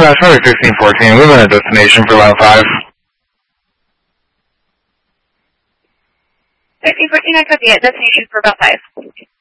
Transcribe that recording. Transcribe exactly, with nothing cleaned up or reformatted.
uh, sorry, sixteen fourteen. We've been at destination for about five. sixteen fourteen, I copy it. Destination for about five.